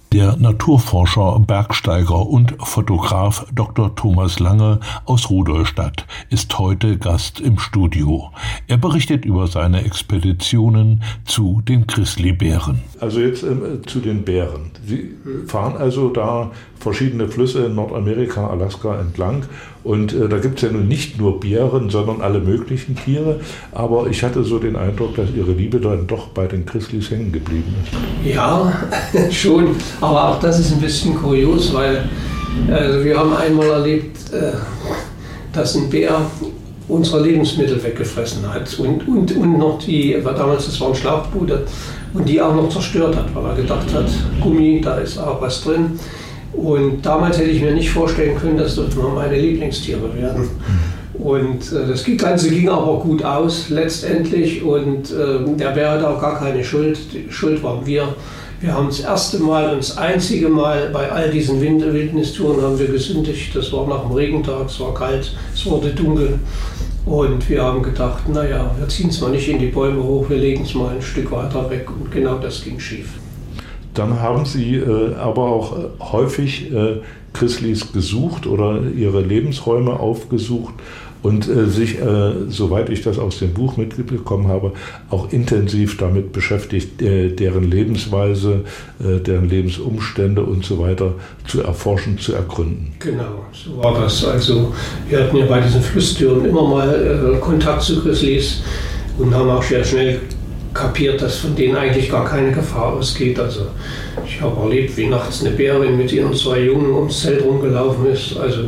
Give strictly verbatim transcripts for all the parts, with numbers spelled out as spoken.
Der Naturforscher, Bergsteiger und Fotograf Doktor Thomas Lange aus Rudolstadt ist heute Gast im Studio. Er berichtet über seine Expeditionen zu den Grizzlybären. Also jetzt äh, zu den Bären. Sie fahren also da verschiedene Flüsse in Nordamerika, Alaska entlang. Und äh, da gibt es ja nun nicht nur Bären, sondern alle möglichen Tiere. Aber ich hatte so den Eindruck, dass Ihre Liebe dann doch bei den Grizzlys hängen geblieben ist. Ja, schon. Aber auch das ist ein bisschen kurios, weil äh, wir haben einmal erlebt, äh, dass ein Bär unsere Lebensmittel weggefressen hat. Und, und, und noch die, war damals, das waren Schlauchboote, und die auch noch zerstört hat, weil er gedacht hat, Gummi, da ist auch was drin. Und damals hätte ich mir nicht vorstellen können, dass das mal meine Lieblingstiere werden. Und äh, das Ganze ging aber gut aus letztendlich, und äh, der Bär hat auch gar keine Schuld. Die Schuld waren wir. Wir haben das erste Mal und das einzige Mal bei all diesen Wild- Wildnistouren haben wir gesündigt. Das war nach dem Regentag, es war kalt, es wurde dunkel. Und wir haben gedacht, naja, wir ziehen es mal nicht in die Bäume hoch, wir legen es mal ein Stück weiter weg. Und genau das ging schief. Dann haben Sie äh, aber auch äh, häufig äh, Grizzlys gesucht oder ihre Lebensräume aufgesucht und äh, sich, äh, soweit ich das aus dem Buch mitbekommen habe, auch intensiv damit beschäftigt, äh, deren Lebensweise, äh, deren Lebensumstände und so weiter zu erforschen, zu ergründen. Genau, so war das. Also wir hatten ja bei diesen Flusstüren immer mal äh, Kontakt zu Grizzlys und haben auch sehr schnell kapiert, dass von denen eigentlich gar keine Gefahr ausgeht. Also ich habe erlebt, wie nachts eine Bärin mit ihren zwei Jungen ums Zelt rumgelaufen ist, also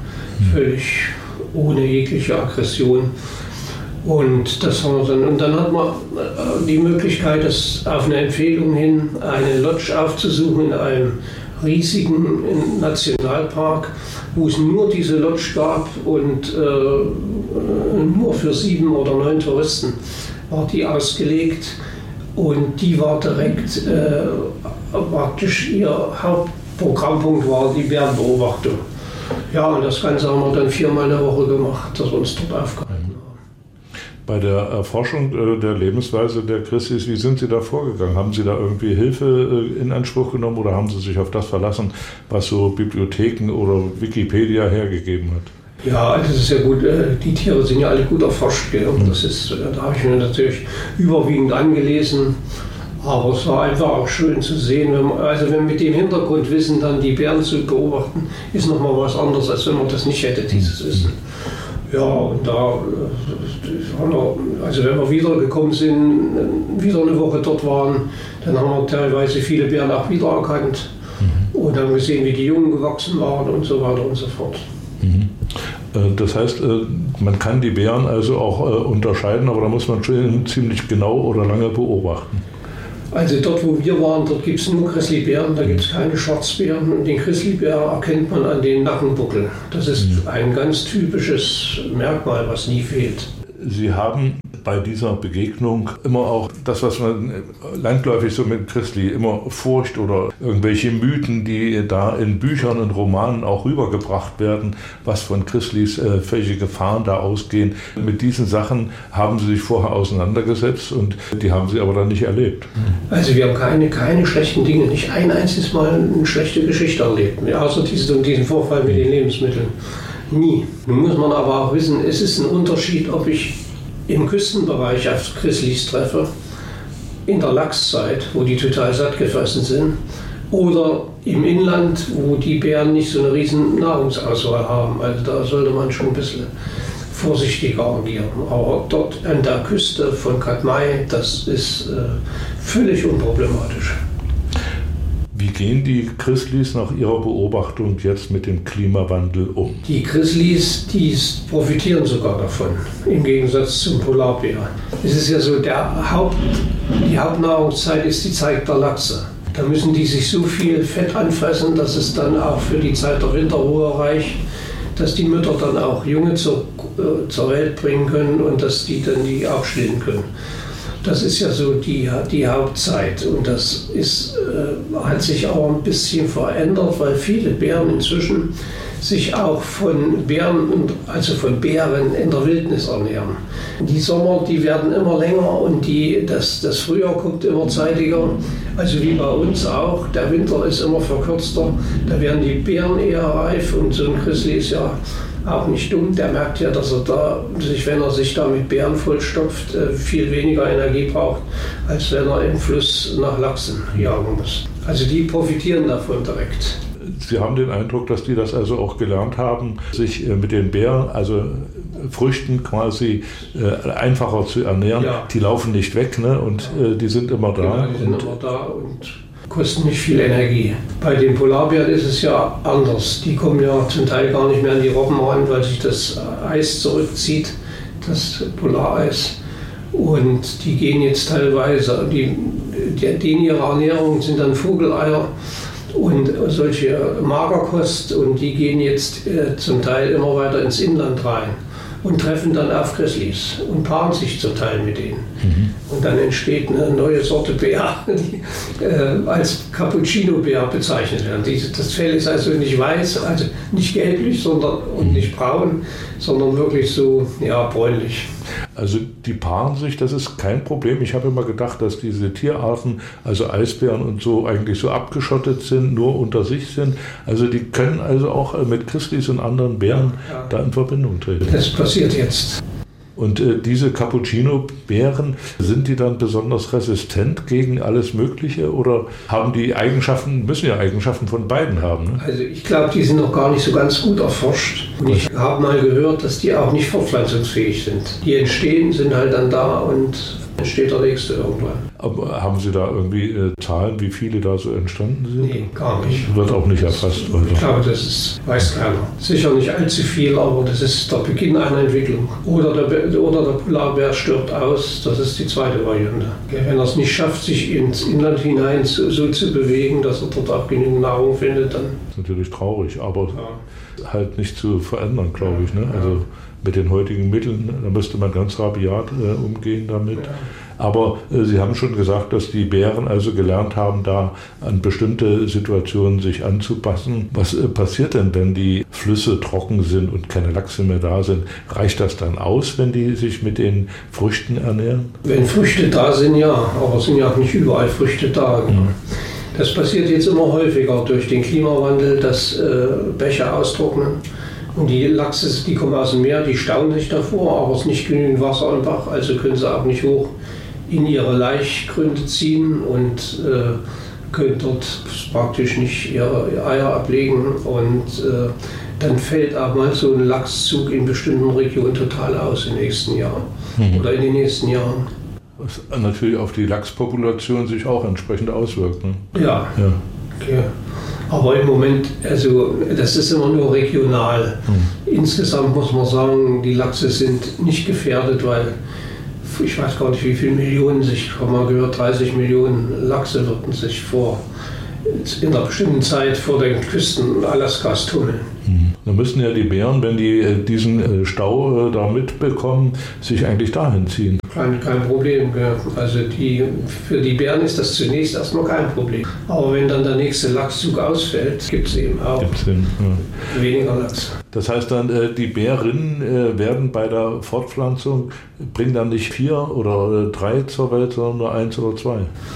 völlig ohne jegliche Aggression. Und das haben wir dann, und dann hat man die Möglichkeit, das auf eine Empfehlung hin, eine Lodge aufzusuchen in einem riesigen Nationalpark, wo es nur diese Lodge gab und äh, nur für sieben oder neun Touristen war die ausgelegt, und die war direkt äh, praktisch ihr Hauptprogrammpunkt war die Bärenbeobachtung. Ja, und das Ganze haben wir dann viermal in der Woche gemacht, dass wir uns dort aufgehalten haben. Bei der Erforschung äh, der Lebensweise der Grizzlys, wie sind Sie da vorgegangen? Haben Sie da irgendwie Hilfe äh, in Anspruch genommen oder haben Sie sich auf das verlassen, was so Bibliotheken oder Wikipedia hergegeben hat? Ja, also das ist ja gut, die Tiere sind ja alle gut erforscht, gell? Und das ist, da habe ich mir natürlich überwiegend angelesen, aber es war einfach auch schön zu sehen, wenn man, also wenn wir mit dem Hintergrundwissen dann die Bären zu beobachten, ist nochmal was anderes, als wenn man das nicht hätte, dieses Wissen. Ja, und da, also wenn wir wiedergekommen sind, wieder eine Woche dort waren, dann haben wir teilweise viele Bären auch wiedererkannt und haben gesehen, wie die Jungen gewachsen waren und so weiter und so fort. Mhm. Das heißt, man kann die Bären also auch unterscheiden, aber da muss man schon ziemlich genau oder lange beobachten. Also dort, wo wir waren, dort gibt es nur Grizzlybären, da gibt es keine Schwarzbären. Und den Grizzlybär erkennt man an den Nackenbuckel. Das ist ein ganz typisches Merkmal, was nie fehlt. Sie haben bei dieser Begegnung immer auch das, was man landläufig so mit Grizzly, immer Furcht oder irgendwelche Mythen, die da in Büchern und Romanen auch rübergebracht werden, was von Grizzlys äh, welche Gefahren da ausgehen. Mit diesen Sachen haben Sie sich vorher auseinandergesetzt und die haben Sie aber dann nicht erlebt. Also wir haben keine, keine schlechten Dinge, nicht ein einziges Mal eine schlechte Geschichte erlebt, außer diesen, diesen Vorfall mit den Lebensmitteln. Nie. Nun muss man aber auch wissen, es ist ein Unterschied, ob ich im Küstenbereich auf Grizzlys treffe, in der Lachszeit, wo die total satt gefressen sind, oder im Inland, wo die Bären nicht so eine riesen Nahrungsauswahl haben. Also da sollte man schon ein bisschen vorsichtiger agieren. Aber dort an der Küste von Katmai, das ist äh, völlig unproblematisch. Wie gehen die Grizzlys nach Ihrer Beobachtung jetzt mit dem Klimawandel um? Die Grizzlys, die profitieren sogar davon, im Gegensatz zum Polarbär. Es ist ja so, der Haupt, die Hauptnahrungszeit ist die Zeit der Lachse. Da müssen die sich so viel Fett anfressen, dass es dann auch für die Zeit der Winterruhe reicht, dass die Mütter dann auch Junge zur, äh, zur Welt bringen können und dass die dann die auch stillen können. Das ist ja so die, die Hauptzeit, und das ist, äh, hat sich auch ein bisschen verändert, weil viele Bären inzwischen sich auch von Bären, also von Bären in der Wildnis ernähren. Die Sommer, die werden immer länger und die, das, das Frühjahr kommt immer zeitiger, Also wie bei uns auch, der Winter ist immer verkürzter, da werden die Beeren eher reif und so ein Grizzly ist ja auch nicht dumm, der merkt ja, dass er da, sich, wenn er sich da mit Beeren vollstopft, viel weniger Energie braucht, als wenn er im Fluss nach Lachsen jagen muss. Also die profitieren davon direkt. Sie haben den Eindruck, dass die das also auch gelernt haben, sich mit den Beeren, also Früchten quasi äh, einfacher zu ernähren. Ja. Die laufen nicht weg, ne? Und äh, die sind immer da. Genau, die sind immer da und kosten nicht viel Energie. Bei den Polarbären ist es ja anders. Die kommen ja zum Teil gar nicht mehr an die Robben ran, weil sich das Eis zurückzieht, das Polareis. Und die gehen jetzt teilweise, die, denen ihre Ernährung sind dann Vogeleier und solche Magerkost, und die gehen jetzt äh, zum Teil immer weiter ins Inland rein und treffen dann auf Grizzlies und paaren sich zum Teil mit denen. Mhm. Und dann entsteht eine neue Sorte Bär, die äh, als Cappuccino-Bär bezeichnet werden. Diese, das Fell ist also nicht weiß, also nicht gelblich sondern, und nicht braun, sondern wirklich so ja, bräunlich. Also die paaren sich, das ist kein Problem. Ich habe immer gedacht, dass diese Tierarten, also Eisbären und so, eigentlich so abgeschottet sind, nur unter sich sind. Also die können also auch mit Grizzlies und anderen Bären ja, ja. da in Verbindung treten. Das passiert jetzt. Und äh, diese Cappuccino-Bären, sind die dann besonders resistent gegen alles Mögliche oder haben die Eigenschaften, müssen ja Eigenschaften von beiden haben? Ne? Also ich glaube, die sind noch gar nicht so ganz gut erforscht. Und ich habe mal gehört, dass die auch nicht fortpflanzungsfähig sind. Die entstehen, sind halt dann da und entsteht der nächste irgendwann. Aber haben Sie da irgendwie äh, Zahlen, wie viele da so entstanden sind? Nee, gar nicht. Wird auch nicht erfasst. Das, ich glaube, das ist, weiß keiner. Sicher nicht allzu viel, aber das ist der Beginn einer Entwicklung. Oder der, oder der Polarbär stirbt aus, das ist die zweite Variante. Wenn er es nicht schafft, sich ins Inland hinein so, so zu bewegen, dass er dort auch genügend Nahrung findet, dann... Das ist natürlich traurig, aber ja. halt nicht zu verändern, glaube ich. Ne? Ja. Also mit den heutigen Mitteln, da müsste man ganz rabiat äh, umgehen damit. Ja. Aber äh, Sie haben schon gesagt, dass die Bären also gelernt haben, da an bestimmte Situationen sich anzupassen. Was äh, passiert denn, wenn die Flüsse trocken sind und keine Lachse mehr da sind? Reicht das dann aus, wenn die sich mit den Früchten ernähren? Wenn Früchte da sind, ja, aber es sind ja auch nicht überall Früchte da. Mhm. Das passiert jetzt immer häufiger durch den Klimawandel, dass äh, Bäche austrocknen. Und die Lachse, die kommen aus dem Meer, die stauen sich davor, aber es ist nicht genügend Wasser im Bach, also können sie auch nicht hoch in ihre Laichgründe ziehen und äh, können dort praktisch nicht ihre Eier ablegen. Und äh, dann fällt auch mal so ein Lachszug in bestimmten Regionen total aus im nächsten Jahr mhm. oder in den nächsten Jahren. Was natürlich auf die Lachspopulation sich auch entsprechend auswirkt. Ne? Ja. ja. Okay. Aber im Moment, also das ist immer nur regional. Mhm. Insgesamt muss man sagen, die Lachse sind nicht gefährdet, weil ich weiß gar nicht, wie viele Millionen sich, ich habe mal gehört, dreißig Millionen Lachse würden sich vor, in einer bestimmten Zeit vor den Küsten Alaskas tummeln. Mhm. Dann müssen ja die Bären, wenn die diesen Stau da mitbekommen, sich eigentlich dahin ziehen. Kein, kein Problem. Also die, für die Bären ist das zunächst erstmal kein Problem. Aber wenn dann der nächste Lachszug ausfällt, gibt es eben auch Sinn, ja. weniger Lachs. Das heißt dann, die Bärinnen werden bei der Fortpflanzung, bringen dann nicht vier oder drei zur Welt, sondern nur eins oder zwei?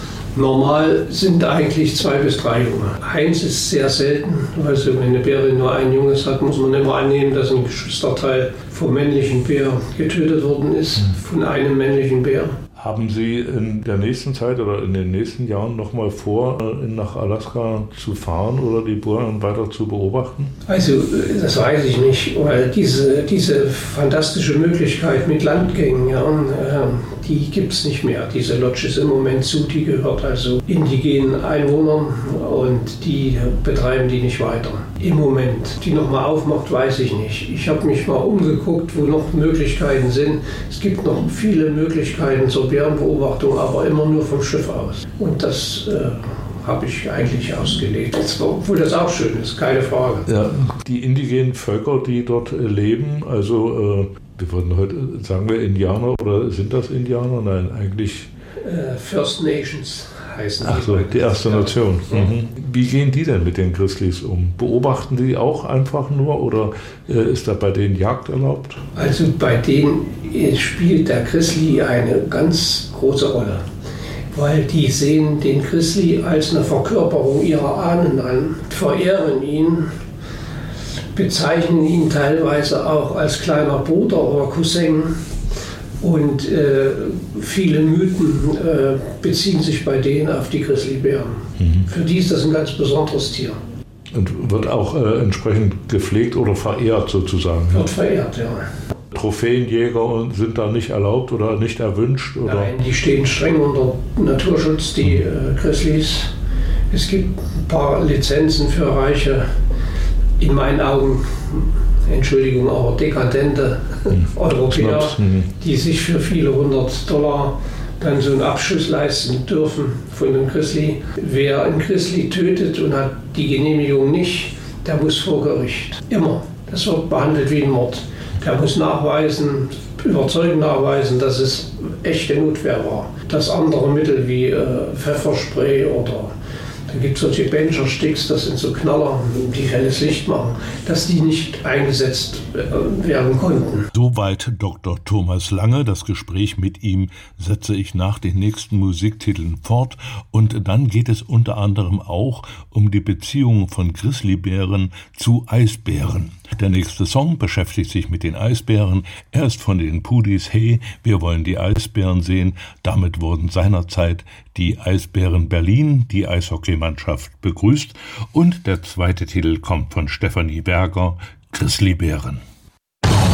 Normal sind eigentlich zwei bis drei Junge. Eins ist sehr selten, weil so, wenn eine Bärin nur ein Junges hat, muss man immer annehmen, dass ein Geschwisterteil vom männlichen Bär getötet worden ist, von einem männlichen Bär. Haben Sie in der nächsten Zeit oder in den nächsten Jahren noch mal vor, nach Alaska zu fahren oder die Bären weiter zu beobachten? Also das weiß ich nicht, weil diese, diese fantastische Möglichkeit mit Landgängen, ja, die gibt es nicht mehr. Diese Lodge ist im Moment zu, die gehört also indigenen Einwohnern und die betreiben die nicht weiter. Im Moment. Die nochmal aufmacht, weiß ich nicht. Ich habe mich mal umgeguckt, wo noch Möglichkeiten sind. Es gibt noch viele Möglichkeiten zur Bärenbeobachtung, aber immer nur vom Schiff aus. Und das äh, habe ich eigentlich ausgelegt. Obwohl das auch schön ist, keine Frage. Ja, die indigenen Völker, die dort leben, also äh, wir würden heute, sagen wir Indianer oder sind das Indianer? Nein, eigentlich... Äh, First Nations. Ach so, die erste Nation. Mhm. Wie gehen die denn mit den Grizzlies um? Beobachten die auch einfach nur oder äh, ist da bei denen Jagd erlaubt? Also bei denen spielt der Grizzly eine ganz große Rolle. weil die sehen den Grizzly als eine Verkörperung ihrer Ahnen an, verehren ihn, bezeichnen ihn teilweise auch als kleiner Bruder oder Cousin. Und äh, viele Mythen äh, beziehen sich bei denen auf die Grizzlybären. Mhm. Für die ist das ein ganz besonderes Tier. Und wird auch äh, entsprechend gepflegt oder verehrt sozusagen? Wird verehrt, ja. Trophäenjäger sind da nicht erlaubt oder nicht erwünscht? Oder? Nein, die stehen streng unter Naturschutz, die äh, Grizzlys. Es gibt ein paar Lizenzen für reiche, in meinen Augen, Entschuldigung, aber dekadente hm. Europäer, hm. die sich für viele hundert Dollar dann so einen Abschuss leisten dürfen von einem Grizzly. Wer einen Grizzly tötet und hat die Genehmigung nicht, der muss vor Gericht. Immer. Das wird behandelt wie ein Mord. Der muss nachweisen, überzeugend nachweisen, dass es echte Notwehr war. Dass andere Mittel wie äh, Pfefferspray oder da gibt es solche Bencher-Sticks, das sind so Knaller, die helles Licht machen, dass die nicht eingesetzt werden konnten. Soweit Doktor Thomas Lange. Das Gespräch mit ihm setze ich nach den nächsten Musiktiteln fort. Und dann geht es unter anderem auch um die Beziehung von Grizzlybären zu Eisbären. Der nächste Song beschäftigt sich mit den Eisbären. Er ist von den Pudis. Hey, wir wollen die Eisbären sehen. Damit wurden seinerzeit die Eisbären Berlin, die Eishockeymannschaft, begrüßt. Und der zweite Titel kommt von Stefanie Berger, Grizzlybären.